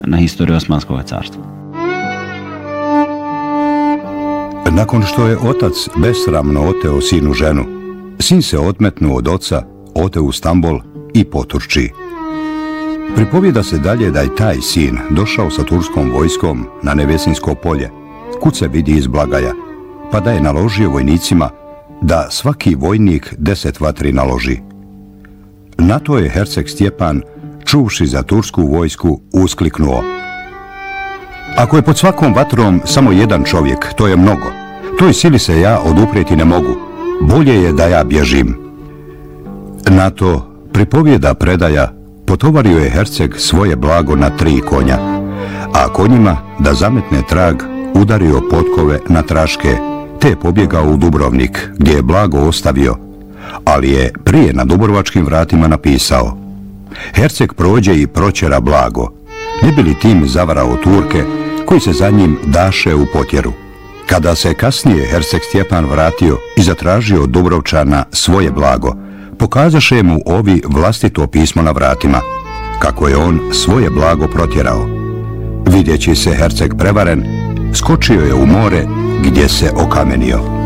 na historiju Osmanskog carstva. Nakon što je otac besramno oteo sinu ženu, sin se odmetnuo od oca, oteo u Stambol i poturči. Pripovijeda se dalje da je taj sin došao sa turskom vojskom na Nevesinsko polje, kud se vidi iz Blagaja, pa da je naložio vojnicima da svaki vojnik 10 vatri naloži. Na to je herceg Stjepan, čuvši za tursku vojsku, uskliknuo: ako je pod svakom vatrom samo jedan čovjek, to je mnogo. Toj sili se ja oduprijeti ne mogu. Bolje je da ja bježim. Na to pripovijeda predaja, potovario je herceg svoje blago na 3 konja, a konjima, da zametne trag, udario potkove na traške, te pobjegao u Dubrovnik, gdje je blago ostavio, ali je prije na dubrovačkim vratima napisao: herceg prođe i proćera blago, ne bi li tim zavarao Turke, koji se za njim daše u potjeru. Kada se kasnije herceg Stjepan vratio i zatražio od Dubrovčana svoje blago, pokazaše mu ovi vlastito pismo na vratima, kako je on svoje blago protjerao. Vidjeći se herceg prevaren, skočio je u more, gdje se okamenio.